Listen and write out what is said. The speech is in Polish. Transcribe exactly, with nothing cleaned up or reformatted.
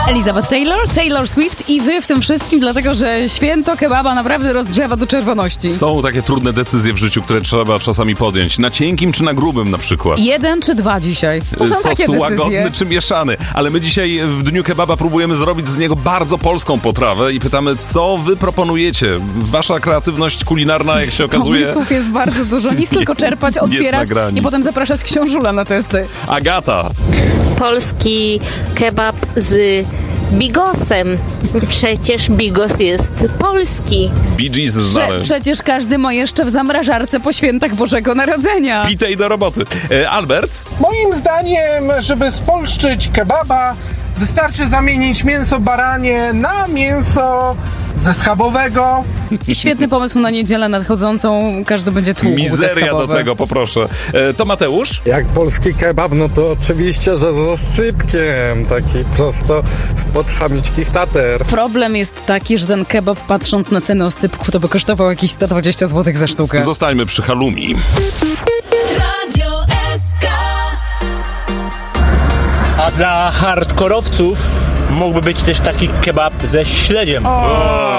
Elizabeth Taylor, Taylor Swift i wy w tym wszystkim, dlatego że święto kebaba naprawdę rozgrzewa do czerwoności. Są takie trudne decyzje w życiu, które trzeba czasami podjąć. Na cienkim czy na grubym na przykład. Jeden czy dwa dzisiaj? To są Sos takie decyzje. łagodny czy mieszany. Ale my dzisiaj w Dniu Kebaba próbujemy zrobić z niego bardzo polską potrawę i pytamy, co wy proponujecie? Wasza kreatywność kulinarna, jak się okazuje... Pomysłów jest bardzo dużo. Nic tylko czerpać, otwierać i potem zapraszać książula na testy. Agata. Polski kebab z bigosem. Przecież bigos jest polski. Bee Gees Prze- znane. przecież każdy ma jeszcze w zamrażarce po świętach Bożego Narodzenia. Pitej do roboty. E, Albert? Moim zdaniem, żeby spolszczyć kebaba, wystarczy zamienić mięso baranie na mięso ze schabowego. Świetny pomysł na niedzielę nadchodzącą. Każdy będzie tłukł te Mizeria do schabowe. tego, poproszę. E, to Mateusz? Jak polski kebab, no to oczywiście, że z oscypkiem, taki prosto spod samiczkich tater. Problem jest taki, że ten kebab, patrząc na cenę oscypków, to by kosztował jakieś sto dwadzieścia złotych za sztukę. Zostańmy przy halloumi. Radio S K. A dla hardkorowców mógłby być też taki kebab ze śledziem.